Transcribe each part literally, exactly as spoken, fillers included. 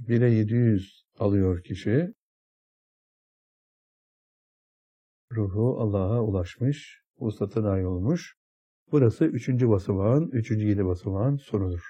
bire yedi yüz alıyor kişi. Ruhu Allah'a ulaşmış, vuslata nail olmuş. Burası üçüncü basamağın, üçüncü yedi basamağın sonudur.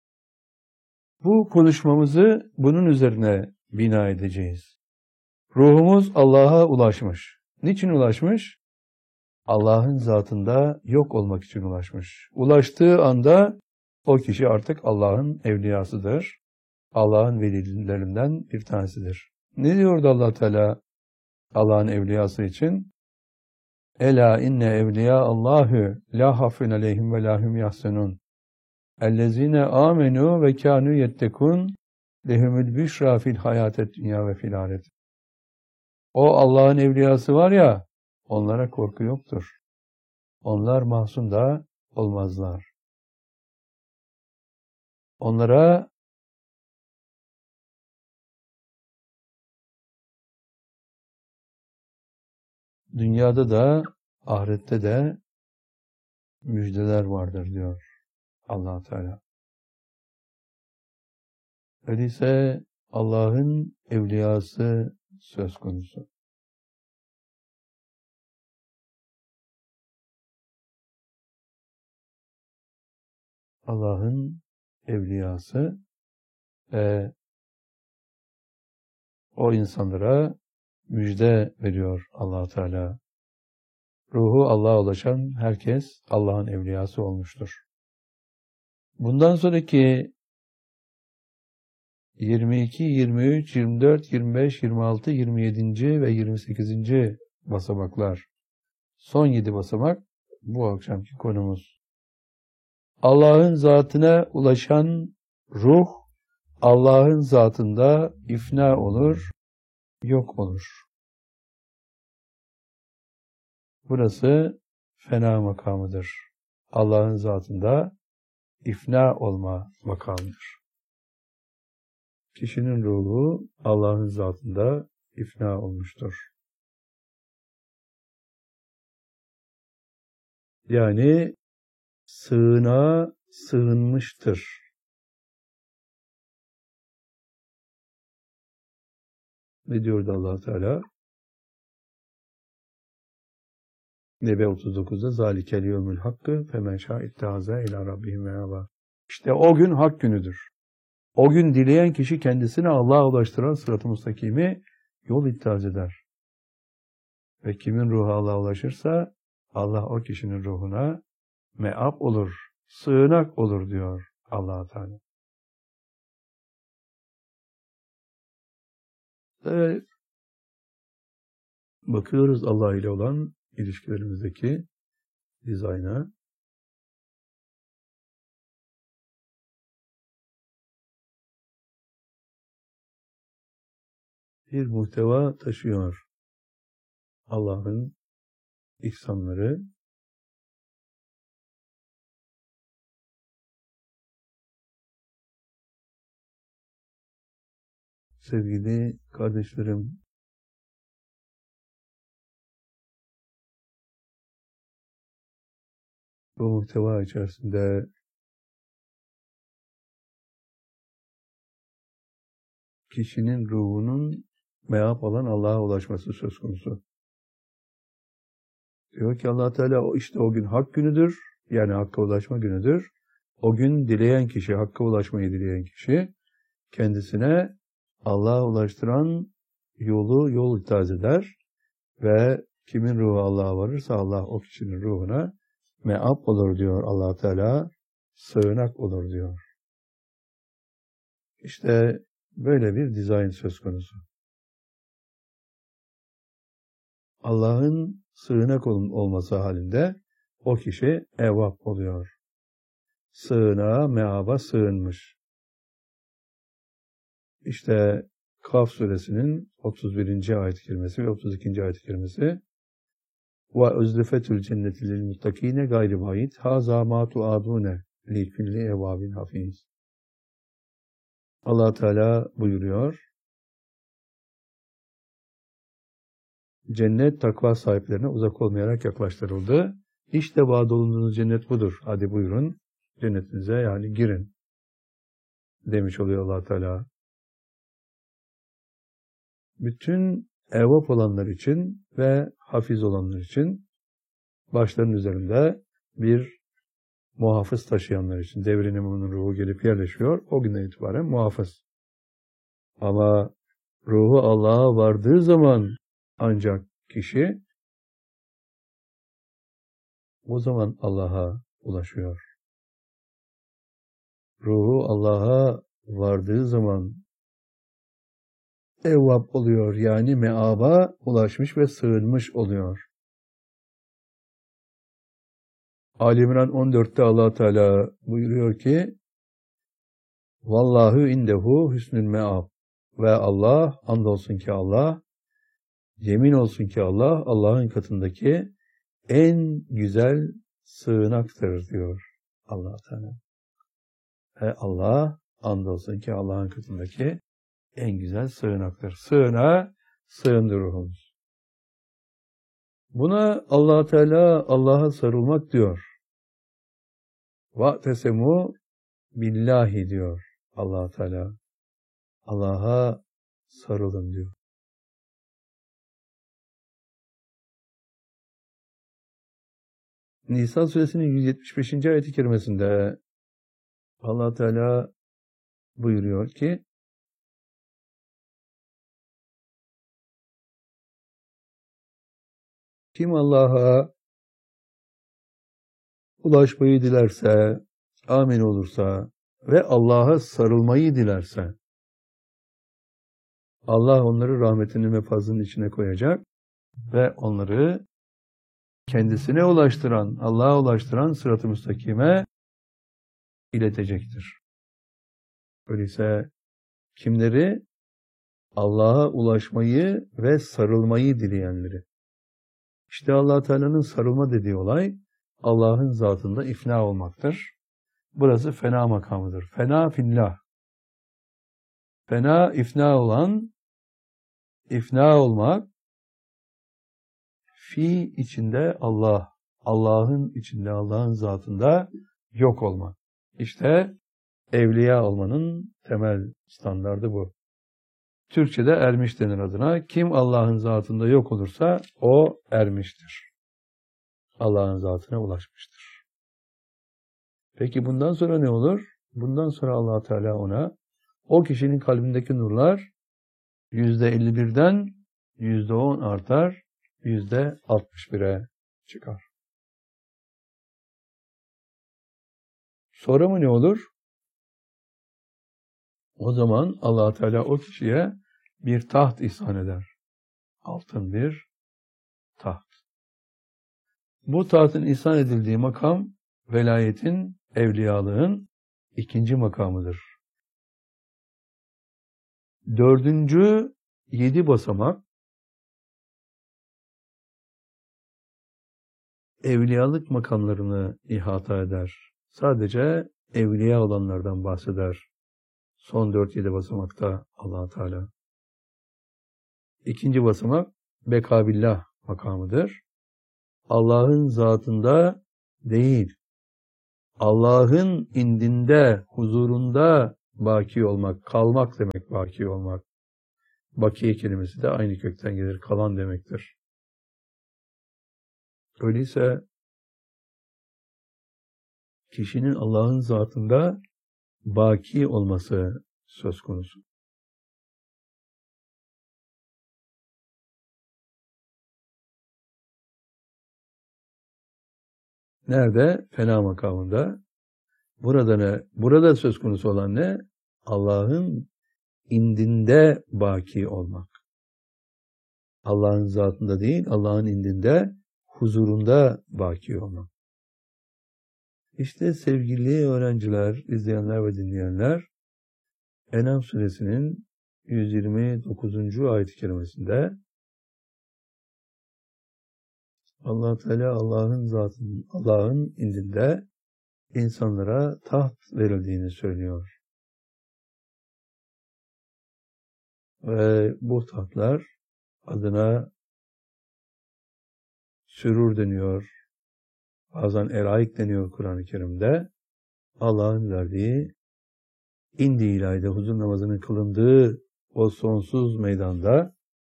Bu konuşmamızı bunun üzerine bina edeceğiz. Ruhumuz Allah'a ulaşmış. Niçin ulaşmış? Allah'ın zatında yok olmak için ulaşmış. Ulaştığı anda o kişi artık Allah'ın evliyasıdır. Allah'ın velilerinden bir tanesidir. Ne diyordu Allah Teala Allah'ın evliyası için? Ela inne evliya Allahu la hafun aleyhim ve la hum yahsenun. Ellezine amenu ve kanu yettekun lehumul büşra fil hayatet dünya ve fil ahiret. O Allah'ın evliyası var ya, onlara korku yoktur. Onlar mahzun da olmazlar. Onlara dünyada da ahirette de müjdeler vardır diyor Allah Teala. Öyleyse Allah'ın evliyası söz konusu. Allah'ın evliyası ve o insanlara müjde veriyor Allah Teala. Ruhu Allah'a ulaşan herkes Allah'ın evliyası olmuştur. Bundan sonraki yirmi iki, yirmi üç, yirmi dört, yirmi beş, yirmi altı, yirmi yedi. ve yirmi sekizinci basamaklar. Son yedi basamak bu akşamki konumuz. Allah'ın zatına ulaşan ruh, Allah'ın zatında ifna olur, yok olur. Burası fena makamıdır. Allah'ın zatında ifna olma makamıdır. Kişinin ruhu Allah'ın zatında ifna olmuştur. Yani sığınağa sığınmıştır. Ne diyordu Allah Teala? Nebe otuz dokuzda zalikel yevmül hakkı femen şâ ittehâze ilâ rabbihim meâbâ. İşte o gün hak günüdür. O gün dileyen kişi kendisini Allah'a ulaştıran sırat-ı müstakimi yol ittihaz eder. Ve kimin ruhu Allah'a ulaşırsa Allah o kişinin ruhuna meab olur, sığınak olur diyor Allah Teala. Ve bakıyoruz Allah ile olan ilişkilerimizdeki dizayna. Bir muhteva taşıyor. Allah'ın ihsanları, sevgili kardeşlerim, bu muhteva içerisinde kişinin ruhunun meap olan Allah'a ulaşması söz konusu. Diyor ki Allah Teala işte o gün hak günüdür, yani hakka ulaşma günüdür. O gün dileyen kişi, hakka ulaşmayı dileyen kişi kendisine Allah'a ulaştıran yolu yol ittihaz eder ve kimin ruhu Allah'a varırsa Allah o kişinin ruhuna meap olur diyor Allah Teala, sığınak olur diyor. İşte böyle bir dizayn söz konusu. Allah'ın sığınak olması halinde o kişi evvab oluyor. Sığınağa, meaba sığınmış. İşte Kaf suresinin otuz birinci ayet-i kerimesi ve otuz ikinci ayet-i kerimesi ve uzlifetül cenneti lil muttakine gayri bayit haza ma tuadune li kulli evabin hafiz. Allah Teala buyuruyor. Cennet takva sahiplerine uzak olmayarak yaklaştırıldı. İşte vaad olunduğunuz cennet budur. Hadi buyurun cennetinize, yani girin demiş oluyor Allah Teala. bütün evvap olanlar için ve hafiz olanlar için, başlarının üzerinde bir muhafız taşıyanlar için, devrin imamının ruhu gelip yerleşiyor, o günden itibaren muhafız. Ama ruhu Allah'a vardığı zaman ancak kişi o zaman Allah'a ulaşıyor. Ruhu Allah'a vardığı zaman evvap oluyor, yani meaba ulaşmış ve sığınmış oluyor. Ali İmran on dörtte Allah Teala buyuruyor ki: Vallahu indehu hüsnül meab. Ve Allah, andolsun ki Allah, yemin olsun ki Allah, Allah'ın katındaki en güzel sığınaktır diyor Allah Teala. Ve Allah, andolsun ki Allah'ın katındaki en güzel sığınaktır. Sığınağa sığındı ruhumuz. Buna Allah Teala Allah'a sarılmak diyor. Va'tesemu billahi diyor Allah Teala. Allah'a sarılın diyor. Nisan suresinin yüz yetmiş beşinci ayet-i kerimesinde Allah Teala buyuruyor ki: Kim Allah'a ulaşmayı dilerse, amin olursa ve Allah'a sarılmayı dilerse, Allah onları rahmetinin ve fazlının içine koyacak ve onları kendisine ulaştıran, Allah'a ulaştıran sırat-ı müstakime iletecektir. Öyleyse kimleri? Allah'a ulaşmayı ve sarılmayı dileyenleri. İşte Allah Teala'nın sarılma dediği olay Allah'ın zatında ifna olmaktır. Burası fena makamıdır. Fena fillah. Fena, ifna olan, ifna olmak, fi içinde Allah, Allah'ın içinde, Allah'ın zatında yok olmak. İşte evliya olmanın temel standardı bu. Türkçe'de ermiş denir adına. Kim Allah'ın zatında yok olursa o ermiştir. Allah'ın zatına ulaşmıştır. Peki bundan sonra ne olur? Bundan sonra Allah Teala ona, o kişinin kalbindeki nurlar yüzde elli birden yüzde on artar, yüzde altmış bire çıkar. Sonra mı ne olur? O zaman Allah Teala o kişiye bir taht ihsan eder. Altın bir taht. Bu tahtın ihsan edildiği makam, velayetin, evliyalığın ikinci makamıdır. Dördüncü yedi basamak, evliyalık makamlarını ihata eder. Sadece evliya olanlardan bahseder. Son dört yedi basamakta Allah Teala. İkinci basamak bekabillah makamıdır. Allah'ın zatında değil, Allah'ın indinde, huzurunda baki olmak, kalmak demek baki olmak. Bakiye kelimesi de aynı kökten gelir, kalan demektir. Öyleyse kişinin Allah'ın zatında baki olması söz konusu. Nerede? Fena makamında. Burada ne? Burada söz konusu olan ne? Allah'ın indinde baki olmak. Allah'ın zatında değil, Allah'ın indinde, huzurunda baki olmak. İşte sevgili öğrenciler, izleyenler ve dinleyenler, En'am suresinin yüz yirmi dokuzuncu ayet-i kerimesinde Allah Teala Allah'ın zatının, Allah'ın indinde insanlara taht verildiğini söylüyor. Ve bu tahtlar adına sürur deniyor, bazen eraik deniyor Kur'an-ı Kerim'de. Allah'ın verdiği, indi ilahide huzur namazının kılındığı o sonsuz meydanda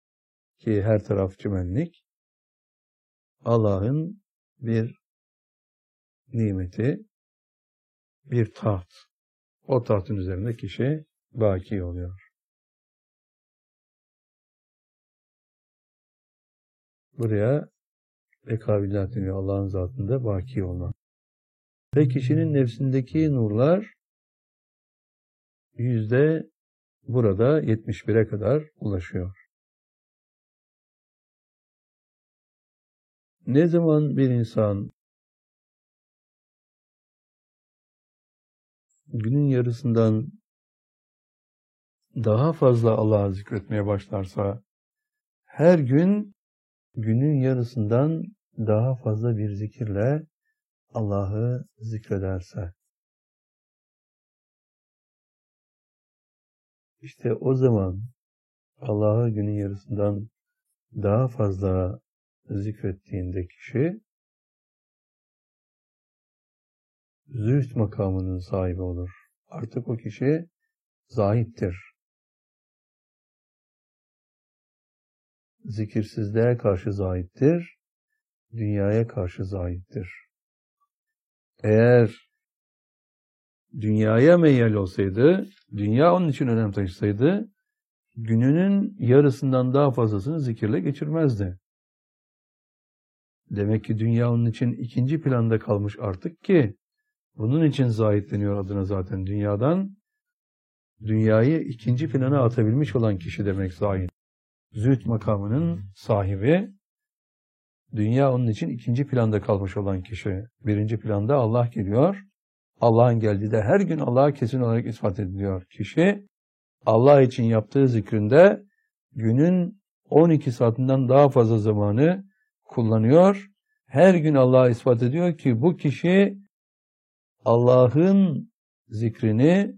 ki her taraf çimenlik, Allah'ın bir nimeti, bir taht. O tahtın üzerinde kişi baki oluyor. Buraya ekabillat deniyor, Allah'ın zatında baki olmak. Ve kişinin nefsindeki nurlar yüzde burada yetmiş bire kadar ulaşıyor. Ne zaman bir insan günün yarısından daha fazla Allah'ı zikretmeye başlarsa, her gün günün yarısından daha fazla bir zikirle Allah'ı zikrederse, işte o zaman Allah'ı günün yarısından daha fazla zikrettiğinde kişi zühd makamının sahibi olur. Artık o kişi zahittir. Zikirsizliğe karşı zahittir, dünyaya karşı zahittir. Eğer dünyaya meyyal olsaydı, dünya onun için önem taşısaydı, gününün yarısından daha fazlasını zikirle geçirmezdi. Demek ki dünya onun için ikinci planda kalmış artık ki, bunun için zahid deniyor adına zaten dünyadan. Dünyayı ikinci plana atabilmiş olan kişi demek zahid. Zühd makamının sahibi, dünya onun için ikinci planda kalmış olan kişi. Birinci planda Allah geliyor. Allah'ın geldiği de her gün Allah'a kesin olarak ispat ediliyor. Kişi Allah için yaptığı zikrinde günün on iki saatinden daha fazla zamanı kullanıyor. Her gün Allah'a ispat ediyor ki bu kişi Allah'ın zikrini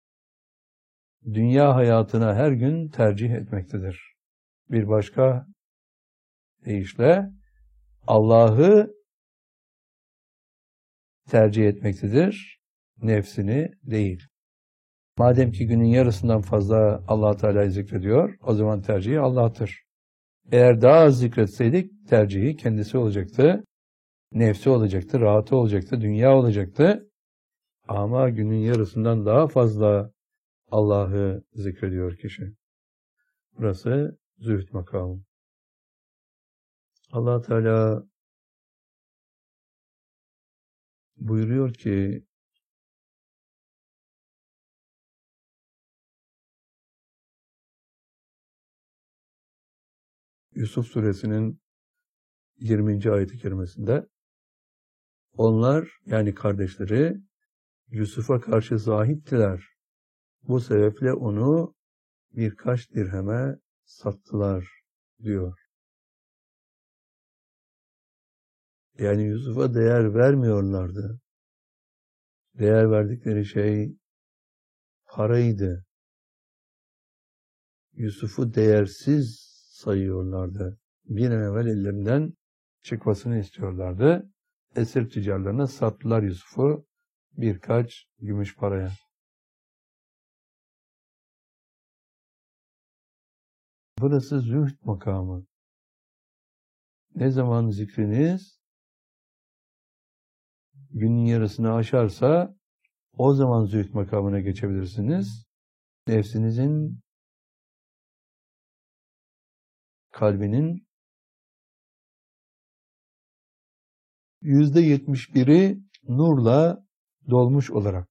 dünya hayatına her gün tercih etmektedir. Bir başka deyişle Allah'ı tercih etmektedir, nefsini değil. Madem ki günün yarısından fazla Allah Teala'yı zikrediyor, o zaman tercihi Allah'tır. Eğer daha az zikretseydik, tercihi kendisi olacaktı, nefsi olacaktı, rahatı olacaktı, dünya olacaktı. Ama günün yarısından daha fazla Allah'ı zikrediyor kişi. Burası zühd makamı. Allah Teala buyuruyor ki, Yusuf suresinin yirminci ayet-i kerimesinde, onlar yani kardeşleri Yusuf'a karşı zahittiler. Bu sebeple onu birkaç dirheme sattılar diyor. Yani Yusuf'a değer vermiyorlardı. Değer verdikleri şey paraydı. Yusuf'u değersiz sayıyorlardı. Bir an evvel ellerinden çıkmasını istiyorlardı. Esir tüccarlarına sattılar Yusuf'u birkaç gümüş paraya. Burası zühd makamı. Ne zaman zikriniz günün yarısını aşarsa o zaman zühd makamına geçebilirsiniz. Nefsinizin, kalbinin yüzde yetmiş biri nurla dolmuş olarak.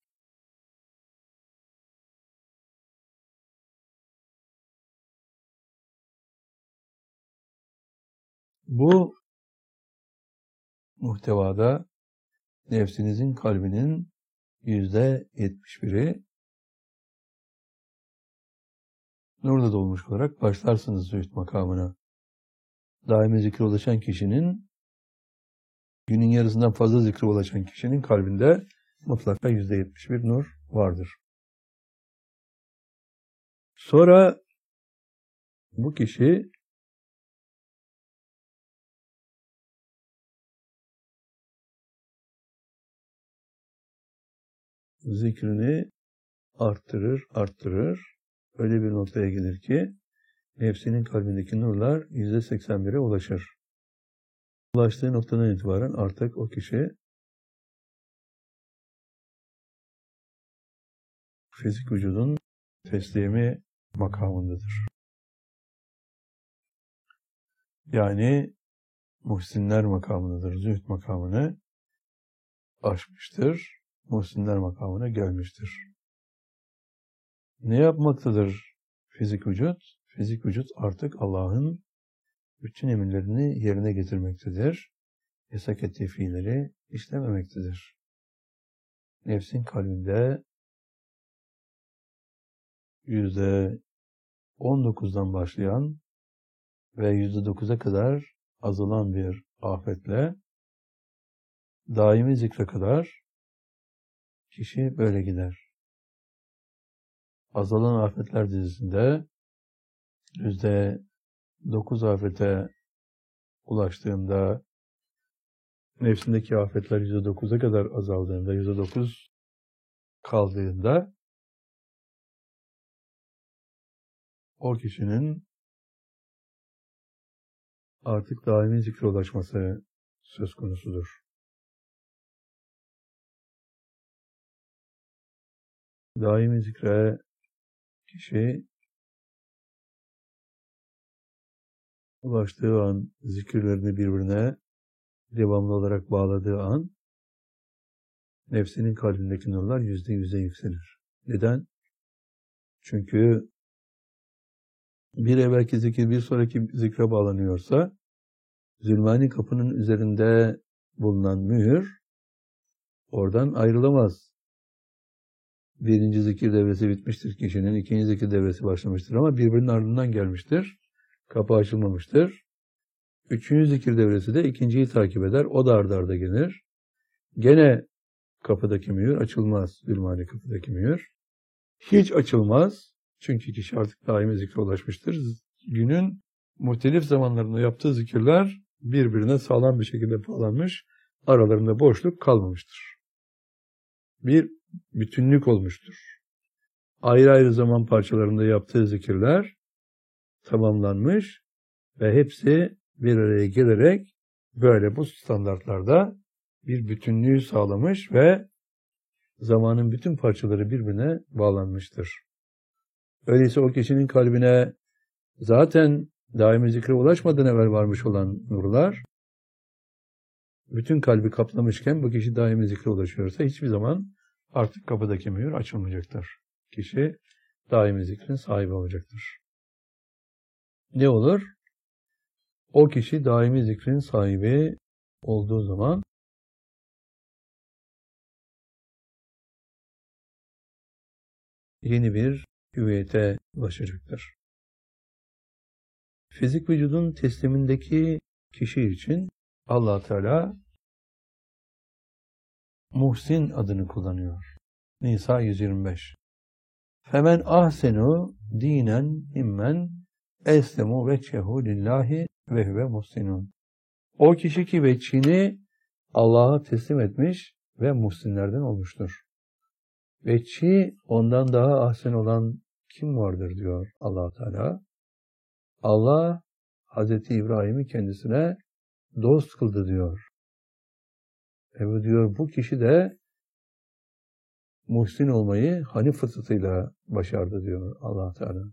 Bu muhtevada nefsinizin, kalbinin yüzde yetmiş biri nurla dolmuş olarak başlarsınız zühd makamına. Daimi zikre ulaşan kişinin, günün yarısından fazla zikre ulaşan kişinin kalbinde mutlaka yüzde yetmiş bir nur vardır. Sonra bu kişi zikrini arttırır, arttırır. Öyle bir noktaya gelir ki nefsinin kalbindeki nurlar yüzde seksen bire ulaşır. Ulaştığı noktadan itibaren artık o kişi fizik vücudun teslimi makamındadır. Yani muhsinler makamındadır. Zühd makamını aşmıştır. Muhsinler makamına gelmiştir. Ne yapmaktadır fizik vücut? Fizik vücut artık Allah'ın bütün emirlerini yerine getirmektedir. Yasak ettiği fiilleri işlememektedir. Nefsin kalbinde yüzde on dokuzdan başlayan ve yüzde dokuza kadar azalan bir afetle daimi zikre kadar kişi böyle gider. Azalan afetler dizisinde yüzde dokuz afete ulaştığında, nefsindeki afetler yüzde dokuza kadar azaldığında, yüzde dokuz kaldığında o kişinin artık daimi zikre ulaşması söz konusudur. Daimi zikre kişi ulaştığı an, zikirlerini birbirine devamlı olarak bağladığı an, nefsinin kalbindeki nurlar yüzde yüze yükselir. Neden? Çünkü bir evvelki zikir bir sonraki zikre bağlanıyorsa, zulmani kapının üzerinde bulunan mühür oradan ayrılamaz. Birinci zikir devresi bitmiştir kişinin, ikinci zikir devresi başlamıştır ama birbirinin ardından gelmiştir. Kapı açılmamıştır. Üçüncü zikir devresi de ikinciyi takip eder. O da arda arda gelir. Gene kapıdaki mühür açılmaz. Zulmani kapıdaki mühür. Hiç açılmaz. Çünkü kişi artık daimi zikre ulaşmıştır. Günün muhtelif zamanlarında yaptığı zikirler birbirine sağlam bir şekilde bağlanmış. Aralarında boşluk kalmamıştır. Bir bütünlük olmuştur. Ayrı ayrı zaman parçalarında yaptığı zikirler tamamlanmış ve hepsi bir araya gelerek böyle bu standartlarda bir bütünlüğü sağlamış ve zamanın bütün parçaları birbirine bağlanmıştır. Öyleyse o kişinin kalbine zaten daimi zikre ulaşmadan evvel varmış olan nurlar bütün kalbi kaplamışken bu kişi daimi zikre ulaşıyorsa hiçbir zaman artık kapıdaki mühür açılmayacaktır. Kişi daimi zikrin sahibi olacaktır. Ne olur? O kişi daimi zikrin sahibi olduğu zaman yeni bir hüviyete ulaşacaktır. Fizik vücudun teslimindeki kişi için Allah Teala Muhsin adını kullanıyor. Nisa yüz yirmi beş. Femen ahsenu dinen immen eslemu veçhehu lillahi ve huve muhsinun. O kişi ki veçhini Allah'a teslim etmiş ve muhsinlerden olmuştur. Veçhi ondan daha ahsen olan kim vardır diyor Allah Teala. Allah Hazreti İbrahim'i kendisine dost kıldı diyor. E bu diyor bu kişi de muhsin olmayı Hanif fıtratıyla başardı diyor Allah Teala.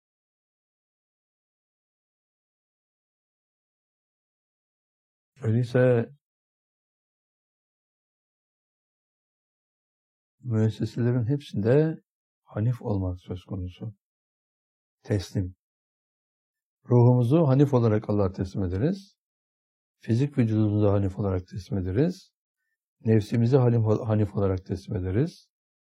Öyleyse müesseselerin hepsinde Hanif olmak söz konusu. Teslim. Ruhumuzu Hanif olarak Allah'a teslim ederiz. Fizik vücudumuzu Hanif olarak teslim ederiz. Nefsimizi Hanif olarak teslim ederiz.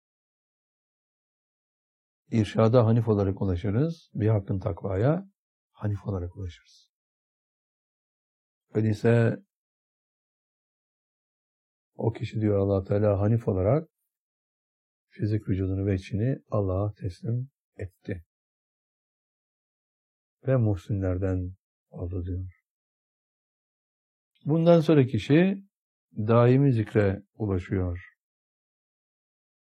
İrşada Hanif olarak ulaşırız. Bir hakkın takvaya Hanif olarak ulaşırız. Öyleyse o kişi diyor Allah Teala Hanif olarak fizik vücudunu ve içini Allah'a teslim etti. Ve muhsinlerden oldu diyor. Bundan sonra kişi daimi zikre ulaşıyor.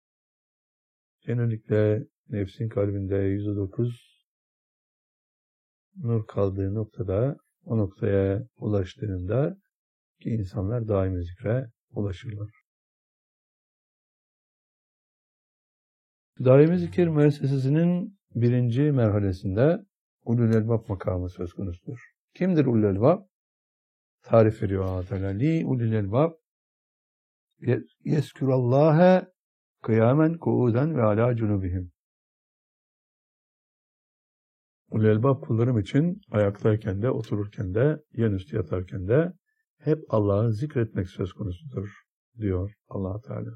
Genellikle nefsin kalbinde yüzde dokuz nur kaldığı noktada, o noktaya ulaştığında ki insanlar daimi zikre ulaşırlar. Daimi zikir müessesesinin birinci merhalesinde ulul elbab makamı söz konusudur. Kimdir ulul elbab? Tarif veriyor Allah Teala. Li ulul elbab yeskürallâhe kıyamen kuuden ve alâ cunubihim. Ulul elbab kullarım için ayaktayken de, otururken de, yanüstü yatarken de hep Allah'ı zikretmek söz konusudur diyor Allah Teala.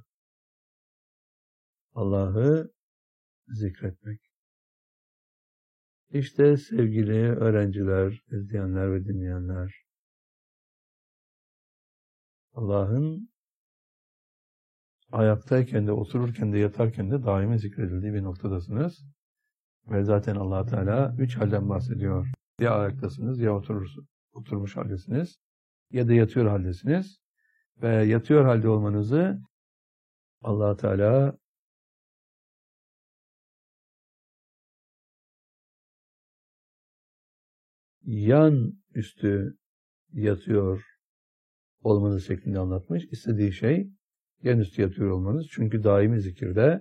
Allah'ı zikretmek. İşte sevgili öğrenciler, izleyenler ve dinleyenler, Allah'ın ayaktayken de, otururken de, yatarken de daimi zikredildiği bir noktadasınız. Ve zaten Allah Teala üç halden bahsediyor. Ya ayaktasınız, ya oturursunuz, oturmuş haldesiniz, ya da yatıyor haldesiniz. Ve yatıyor halde olmanızı Allah Teala yan üstü yatıyor olmanız şeklinde anlatmış. İstediği şey yan üstü yatıyor olmanız. Çünkü daimi zikirde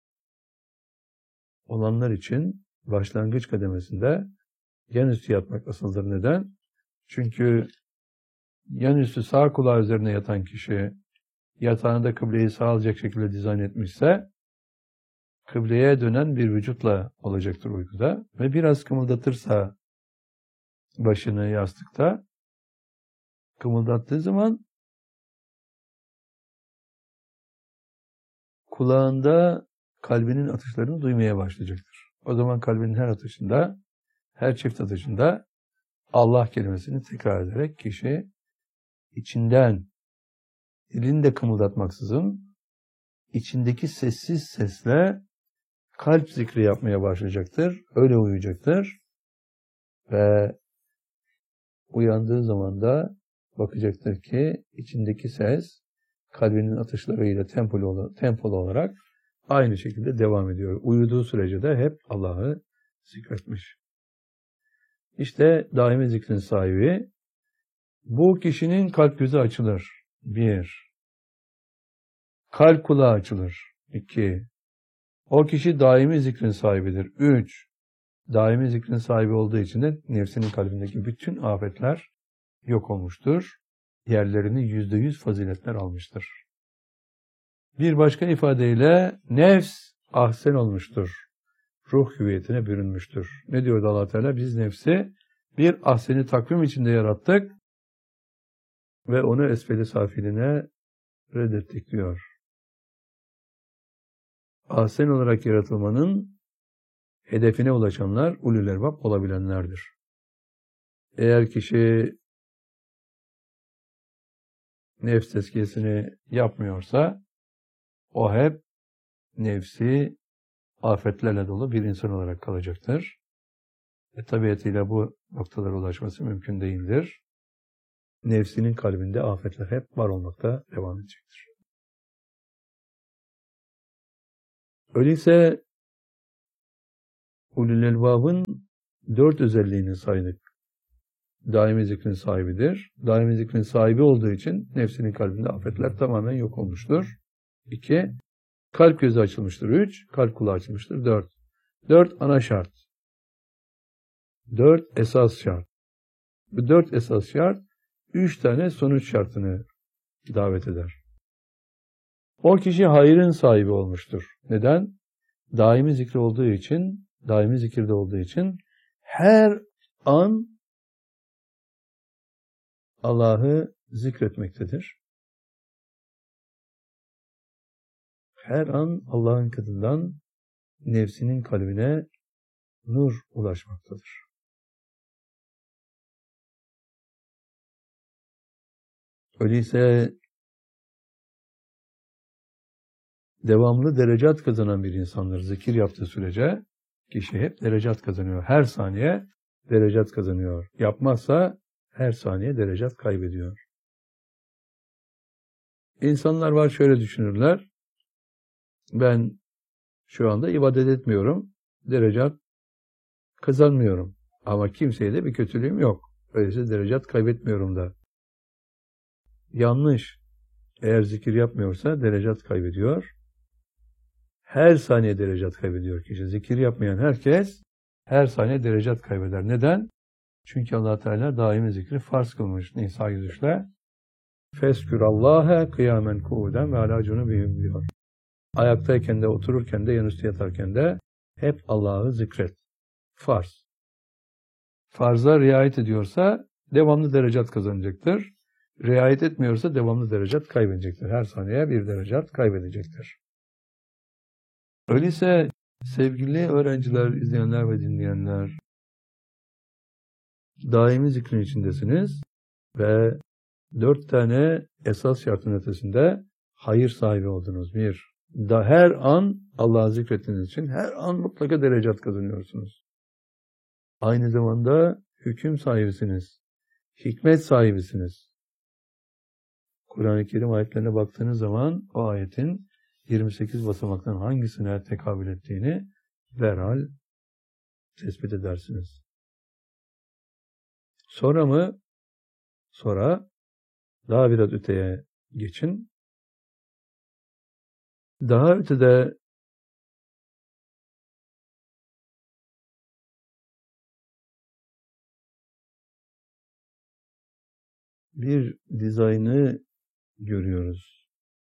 olanlar için başlangıç kademesinde yan üstü yatmak asıldır. Neden? Çünkü yan üstü sağ kulağı üzerine yatan kişi yatağında kıbleyi sağlayacak şekilde dizayn etmişse kıbleye dönen bir vücutla olacaktır uykuda ve biraz kımıldatırsa başını yastıkta kımıldattığı zaman kulağında kalbinin atışlarını duymaya başlayacaktır. O zaman kalbinin her atışında, her çift atışında Allah kelimesini tekrar ederek kişi içinden, dilini de kımıldatmaksızın içindeki sessiz sesle kalp zikri yapmaya başlayacaktır. Öyle uyuyacaktır. Ve uyandığı zaman da bakacaktır ki içindeki ses kalbinin atışlarıyla tempolu, tempolu olarak aynı şekilde devam ediyor. Uyuduğu sürece de hep Allah'ı zikretmiş. İşte daimi zikrin sahibi, bu kişinin kalp gözü açılır. Bir. Kalp kulağı açılır. İki. O kişi daimi zikrin sahibidir. Üç. Daimi zikrin sahibi olduğu için de nefsinin kalbindeki bütün afetler yok olmuştur. Yerlerini yüzde yüz faziletler almıştır. Bir başka ifadeyle nefs ahsen olmuştur. Ruh hüviyetine bürünmüştür. Ne diyordu Allah Teala? Biz nefsi bir ahseni takvim içinde yarattık ve onu esfeli safiline reddettik diyor. Ahsen olarak yaratılmanın hedefine ulaşanlar ulul elbab olabilenlerdir. Eğer kişi nefs tezkiyesini yapmıyorsa o hep nefsi afetlerle dolu bir insan olarak kalacaktır. E, tabiatıyla bu noktalara ulaşması mümkün değildir. Nefsinin kalbinde afetler hep var olmakta devam edecektir. Öyleyse ulul elbabın dört özelliğini saydık. Daimi zikrin sahibidir. Daimi zikrin sahibi olduğu için nefsinin kalbinde afetler tamamen yok olmuştur. İki, kalp gözü açılmıştır. Üç, kalp kulağı açılmıştır. Dört. Dört ana şart. Dört esas şart. Bu dört esas şart, üç tane sonuç şartını davet eder. O kişi hayrın sahibi olmuştur. Neden? Daimi zikri olduğu için, daimi zikirde olduğu için her an Allah'ı zikretmektedir. Her an Allah'ın katından nefsinin kalbine nur ulaşmaktadır. Öyleyse devamlı derecat kazanan bir insandır. Zikir yaptığı sürece kişi hep derecat kazanıyor. Her saniye derecat kazanıyor. Yapmazsa her saniye derecat kaybediyor. İnsanlar var şöyle düşünürler. Ben şu anda ibadet etmiyorum. Derecat kazanmıyorum. Ama kimseye de bir kötülüğüm yok. Öyleyse derecat kaybetmiyorum da. Yanlış. Eğer zikir yapmıyorsa derecat kaybediyor. Her saniye derecat kaybediyor kişi. Zikir yapmayan herkes her saniye derecat kaybeder. Neden? Çünkü Allah Teala daimi zikri farz kılmış Nisa yüz üç'te. Feskürallâhe kıyamen kuuden ve alâ cunubihim diyor. Ayaktayken de, otururken de, yanüstü yatarken de hep Allah'ı zikret. Farz. Farza riayet ediyorsa devamlı derecat kazanacaktır. Riayet etmiyorsa devamlı derecat kaybedecektir. Her saniye bir derecat kaybedecektir. Öyleyse sevgili öğrenciler, izleyenler ve dinleyenler, daimi zikrin içindesiniz ve dört tane esas şartın ötesinde hayır sahibi oldunuz. Bir, da her an Allah'ı zikrettiğiniz için her an mutlaka derecat kazanıyorsunuz. Aynı zamanda hüküm sahibisiniz. Hikmet sahibisiniz. Kur'an-ı Kerim ayetlerine baktığınız zaman o ayetin yirmi sekiz basamaktan hangisine tekabül ettiğini derhal tespit edersiniz. Sonra mı? Sonra daha biraz öteye geçin. Daha ötede bir dizaynı görüyoruz.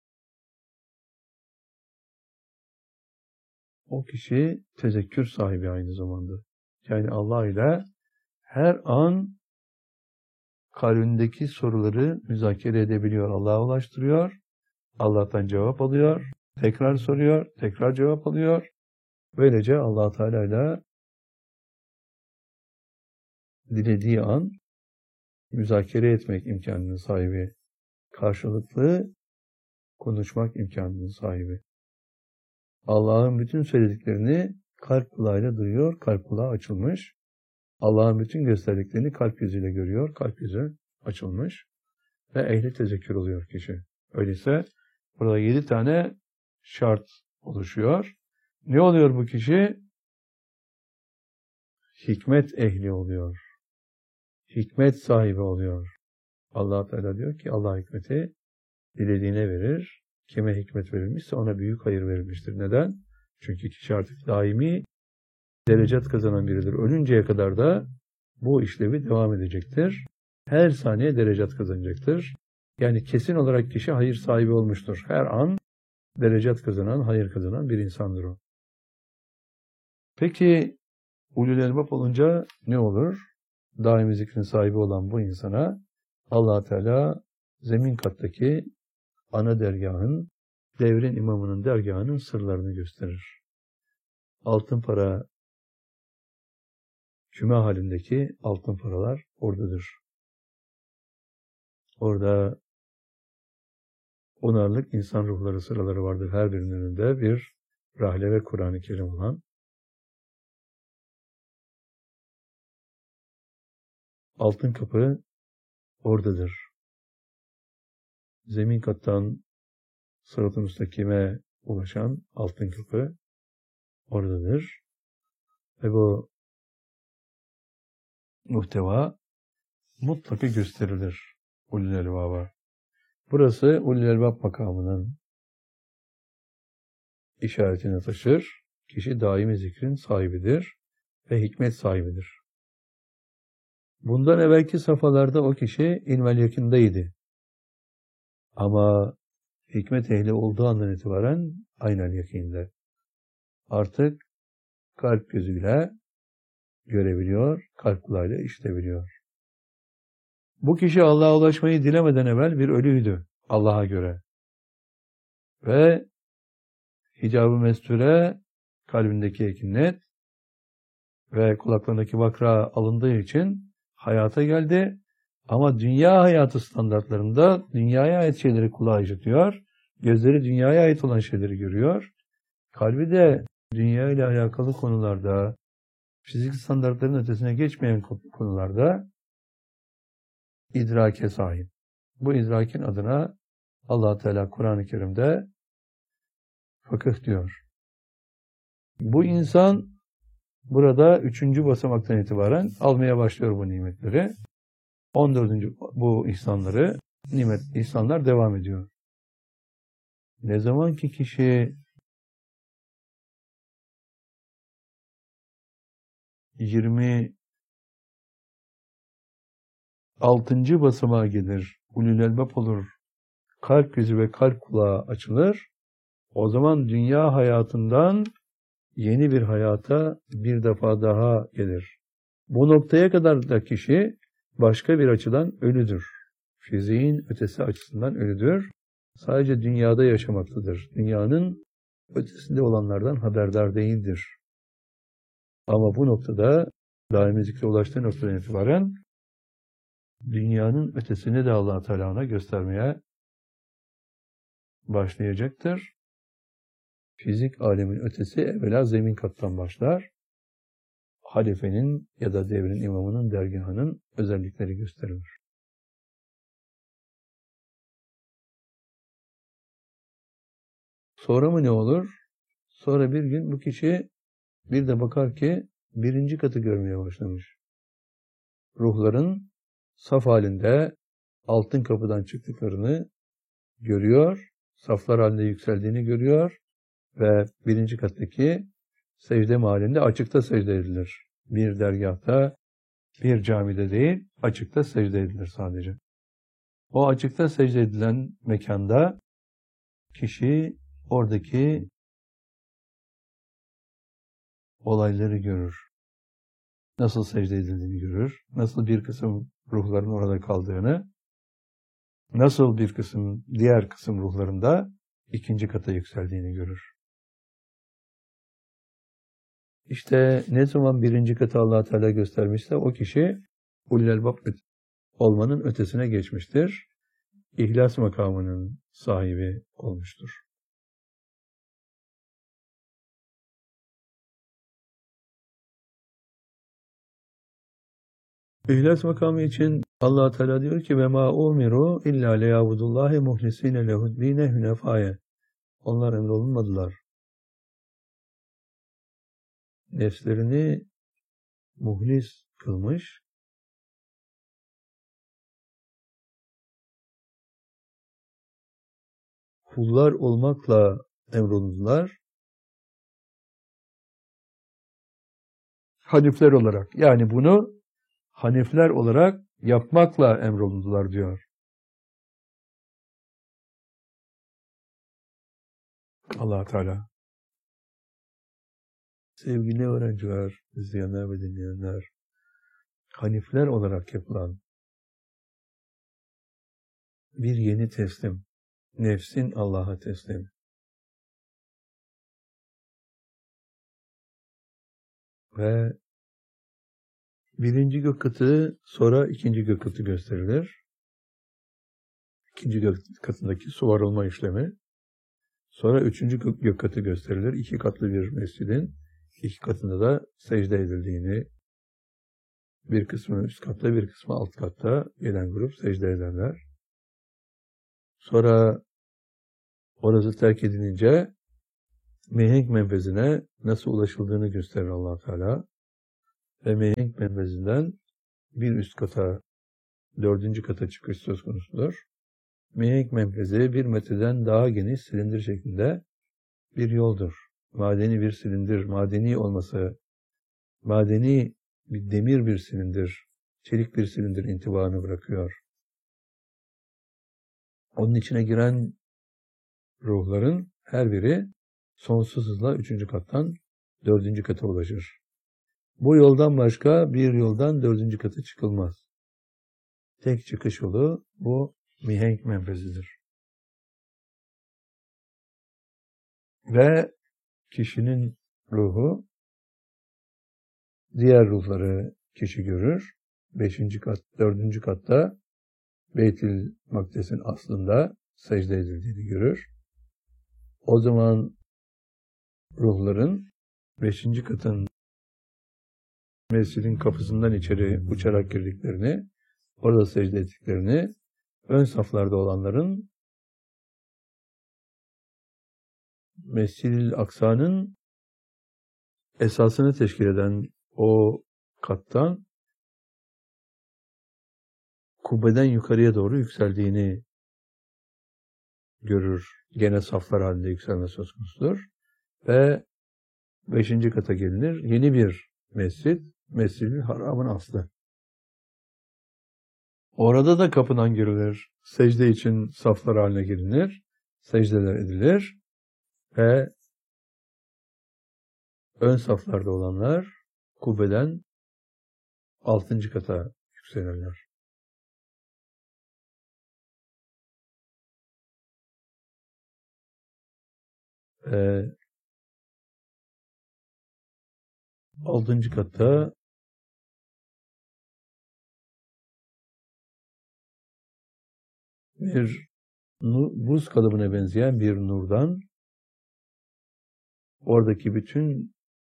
O kişi tezekkür sahibi aynı zamanda. Yani Allah ile her an kalbindeki soruları müzakere edebiliyor. Allah'a ulaştırıyor. Allah'tan cevap alıyor. Tekrar soruyor. Tekrar cevap alıyor. Böylece Allah Teala ile dilediği an müzakere etmek imkanının sahibi. Karşılıklı konuşmak imkanının sahibi. Allah'ın bütün söylediklerini kalp kulağıyla duyuyor. Kalp kulağı açılmış. Allah'ın bütün gösterdiklerini kalp yüzüyle görüyor. Kalp yüzü açılmış. Ve ehli tezekkür oluyor kişi. Öyleyse burada yedi tane şart oluşuyor. Ne oluyor bu kişi? Hikmet ehli oluyor. Hikmet sahibi oluyor. Allah Teala diyor ki Allah hikmeti dilediğine verir. Kime hikmet verilmişse ona büyük hayır verilmiştir. Neden? Çünkü kişi artık daimi derecat kazanan biridir. Ölünceye kadar da bu işlevi devam edecektir. Her saniye derecat kazanacaktır. Yani kesin olarak kişi hayır sahibi olmuştur. Her an derecat kazanan, hayır kazanan bir insandır o. Peki ulul elbab olunca ne olur? Daimi zikrin sahibi olan bu insana Allah Teala zemin kattaki ana dergahın, devrin imamının dergahının sırlarını gösterir. Altın para küme halindeki altın paralar oradadır. Orada onarlık insan ruhları sıraları vardır. Her birinin önünde bir rahle ve Kur'an-ı Kerim olan. Altın kapı oradadır. Zemin kattan sırat-ı müstakime ulaşan altın kapı oradadır. Ve bu muhteva mutlaka gösterilir ulul elbaba. Burası ulul elbab makamının işaretini taşır. Kişi daimi zikrin sahibidir ve hikmet sahibidir. Bundan evvelki safhalarda o kişi ilmel yakindaydı. Ama hikmet ehli olduğu andan itibaren aynel yakinde. Artık kalp gözüyle görebiliyor, kalp kulağıyla işitebiliyor. Bu kişi Allah'a ulaşmayı dilemeden evvel bir ölüydü Allah'a göre. Ve hicab-ı mesture kalbindeki ekinnet ve kulaklarındaki vakra alındığı için hayata geldi. Ama dünya hayatı standartlarında dünyaya ait şeyleri kulağı işitiyor. Gözleri dünyaya ait olan şeyleri görüyor. Kalbi de dünya ile alakalı konularda, fizik standartların ötesine geçmeyen konularda idrake sahip. Bu idrakin adına Allah Teala Kur'an-ı Kerim'de fıkıh diyor. Bu insan burada üçüncü basamaktan itibaren almaya başlıyor bu nimetleri. on dördüncü bu ihsanları, nimet ihsanlar devam ediyor. Ne zaman ki kişi yirmi altıncı basamağa gelir, ulul elbap olur, kalp yüzü ve kalp kulağı açılır, o zaman dünya hayatından yeni bir hayata bir defa daha gelir. Bu noktaya kadar da kişi başka bir açıdan ölüdür. Fiziğin ötesi açısından ölüdür. Sadece dünyada yaşamaktadır. Dünyanın ötesinde olanlardan haberdar değildir. Ama bu noktada, daimi zikre ulaştığı noktadan itibaren dünyanın ötesini de Allah-u Teala ona göstermeye başlayacaktır. Fizik alemin ötesi evvela zemin kattan başlar. Halifenin ya da devrin imamının dergahının özellikleri gösterilir. Sonra mı ne olur? Sonra bir gün bu kişi bir de bakar ki birinci katı görmeye başlamış. Ruhların saf halinde altın kapıdan çıktıklarını görüyor, saflar halinde yükseldiğini görüyor ve birinci kattaki secde mahallinde açıkta secde edilir. Bir dergahta, bir camide değil, açıkta secde edilir sadece. O açıkta secde edilen mekanda kişi oradaki olayları görür. Nasıl secde edildiğini görür. Nasıl bir kısım ruhların orada kaldığını, nasıl bir kısım, diğer kısım ruhlarında ikinci kata yükseldiğini görür. İşte ne zaman birinci katı Allah Teala göstermişse o kişi ulul elbab olmanın ötesine geçmiştir. İhlas makamının sahibi olmuştur. İhlas makamı için Allah Teala diyor ki ve ma umiru illa liyabudullahi muhlisine lehu'd-dine hunefaye. Onlar emrolunmadılar. Nefslerini muhlis kılmış, kullar olmakla emrolundular. Hanifler olarak, yani bunu hanifler olarak yapmakla emrolundular diyor. Allah Teala. Sevgili öğrenciler, izleyenler ve dinleyenler, hanifler olarak yapılan bir yeni teslim, nefsin Allah'a teslim. Ve birinci gök katı, sonra ikinci gök katı gösterilir. İkinci gök katındaki suvarılma işlemi. Sonra üçüncü gök katı gösterilir. İki katlı bir mescidin iki katında da secde edildiğini, bir kısmı üst katta, bir kısmı alt katta gelen grup secde ederler. Sonra orası terk edilince mihenk menfezine nasıl ulaşıldığını gösterir Allah Teala. Ve mihenk menfezinden bir üst kata, dördüncü kata çıkış söz konusudur. Mihenk menfezi bir metreden daha geniş silindir şeklinde bir yoldur. Madeni bir silindir, madeni olması, madeni bir demir bir silindir, çelik bir silindir intibaını bırakıyor. Onun içine giren ruhların her biri sonsuz hızla üçüncü kattan dördüncü kata ulaşır. Bu yoldan başka bir yoldan dördüncü kata çıkılmaz. Tek çıkış yolu bu mihenk menfezidir. Ve kişinin ruhu diğer ruhları kişi görür. Beşinci kat, dördüncü katta Beyt-i Makdes'in aslında secde edildiğini görür. O zaman ruhların beşinci katın mescidin kapısından içeri uçarak girdiklerini, orada secde ettiklerini, ön saflarda olanların Mescid-i Aksa'nın esasını teşkil eden o kattan kubbeden yukarıya doğru yükseldiğini görür. Gene saflar halinde yükselme söz konusudur. Ve beşinci kata gelinir. Yeni bir mescid, Mescid-i Haram'ın aslı. Orada da kapıdan girilir. Secde için saflar haline gelinir. Secdeler edilir. Ve ön saflarda olanlar kubbeden altıncı kata yükselirler. Ee, altıncı katta bir buz kalıbına benzeyen bir nurdan oradaki bütün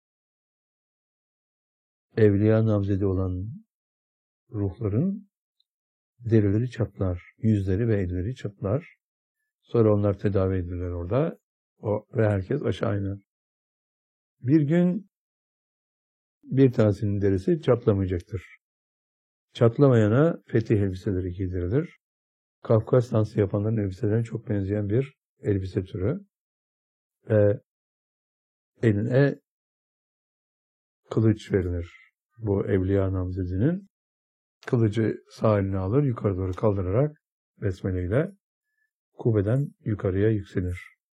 evliya namzedi olan ruhların derileri çatlar, yüzleri ve elleri çatlar. Sonra onlar tedavi edilirler orada o, ve herkes aşağı iner. Bir gün bir tanesinin derisi çatlamayacaktır. Çatlamayana fetih elbiseleri giydirilir. Kafkas dansı yapanların elbiselerine çok benzeyen bir elbise türü. Ve eline kılıç verilir. Bu evliya namzedinin kılıcı sağ eline alır, yukarı doğru kaldırarak besmeleyle kubbeden yukarıya yükselir.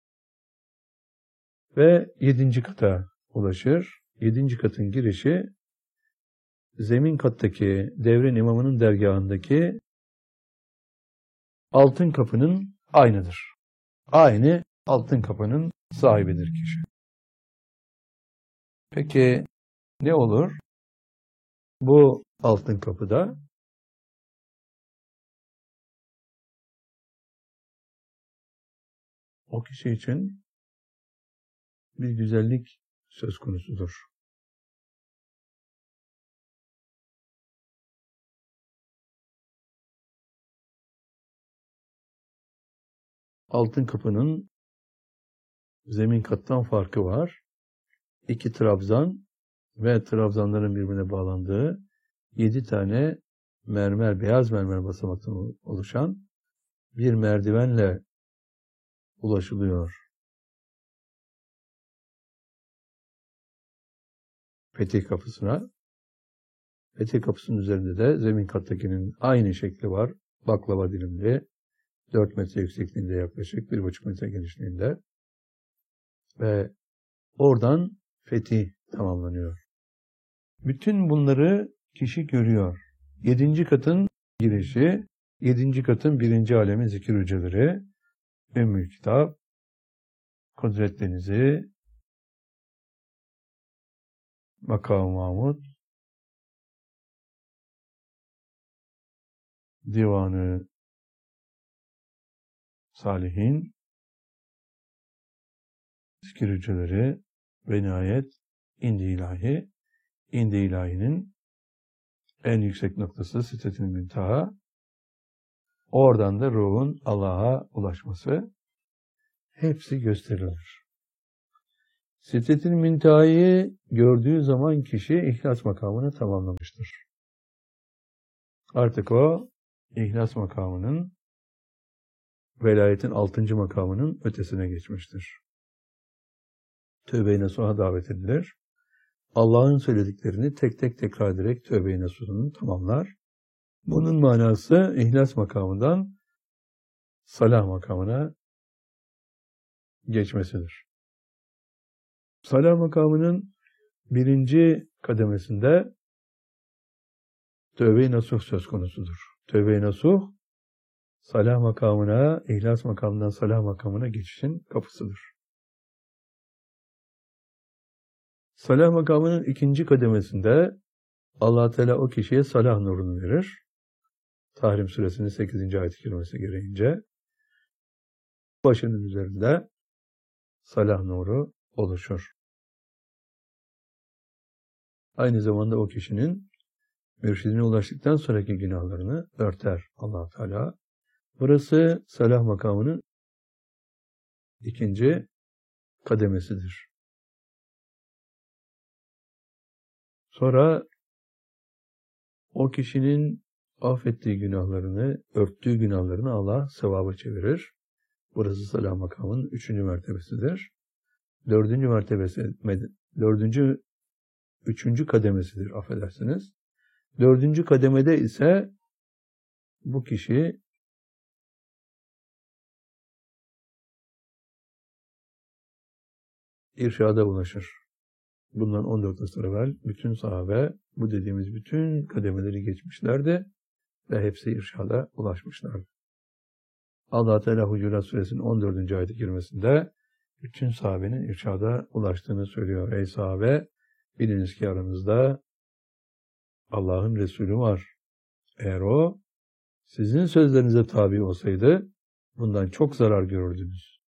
Ve yedinci kata ulaşır. Yedinci katın girişi zemin kattaki devrin imamının dergahındaki altın kapının aynıdır. Aynı altın kapının sahibidir kişi. Peki ne olur? Bu altın kapıda o kişi için bir güzellik söz konusudur. Altın kapının zemin kattan farkı var. İki trabzan ve trabzanların birbirine bağlandığı yedi tane mermer, beyaz mermer basamaktan oluşan bir merdivenle ulaşılıyor. Fetih kapısına. Fetih kapısının üzerinde de zemin kattakinin aynı şekli var. Baklava dilimli, dört metre yüksekliğinde yaklaşık bir buçuk metre genişliğinde. Ve oradan fetih tamamlanıyor. Bütün bunları kişi görüyor. Yedinci katın girişi, yedinci katın birinci alemi zikir hücreleri, Ümmül Kitap, Kudret Denizi, Makam-ı Mahmud, Divanı Salihin, zikir hücreleri ve nihayet İndi İlahi. İndi İlahi'nin en yüksek noktası Sidret-i Münteha. Oradan da ruhun Allah'a ulaşması hepsi gösterilir. Sidret-i Münteha'yı gördüğü zaman kişi ihlas makamını tamamlamıştır. Artık o ihlas makamının, velayetin altıncı makamının ötesine geçmiştir. Tövbe-i nasuha davet edilir. Allah'ın söylediklerini tek tek tekrar ederek tövbe-i nasuhunu tamamlar. Bunun manası ihlas makamından salah makamına geçmesidir. Salah makamının birinci kademesinde tövbe-i nasuh söz konusudur. Tövbe-i nasuh, salah makamına, ihlas makamından salah makamına geçişin kapısıdır. Salah makamının ikinci kademesinde Allah Teala o kişiye salah nurunu verir. Tahrim suresinin sekizinci ayet-i kerimesi gereğince başının üzerinde salah nuru oluşur. Aynı zamanda o kişinin mürşidine ulaştıktan sonraki günahlarını örter Allah Teala. Burası salah makamının ikinci kademesidir. Sonra o kişinin affettiği günahlarını, örttüğü günahlarını Allah sevaba çevirir. Burası salam makamının üçüncü mertebesidir. Dördüncü mertebesi, dördüncü, üçüncü kademesidir, affedersiniz. Dördüncü kademede ise bu kişi irşada ulaşır. Bundan on dört asır evvel bütün sahabe bu dediğimiz bütün kademeleri geçmişlerdi ve hepsi irşada ulaşmışlardı. Allah Teala Hucurat Suresinin on dördüncü ayet-i kerimesinde bütün sahabenin irşada ulaştığını söylüyor. Ey sahabe, biliniz ki aranızda Allah'ın Resulü var. Eğer o sizin sözlerinize tabi olsaydı bundan çok zarar görürdünüz.